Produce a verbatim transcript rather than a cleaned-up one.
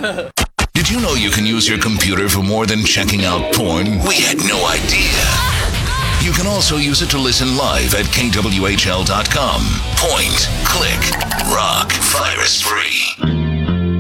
Did you know you can use your computer for more than checking out porn? We had no idea. You can also use it to listen live at K W H L dot com. Point, click, rock, virus free.